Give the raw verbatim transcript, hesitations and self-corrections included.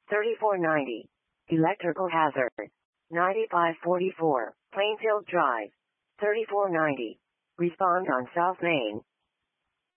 thirty-four ninety. Electrical hazard. ninety-five forty-four. Plainfield Drive. thirty-four ninety. Respond on South Main.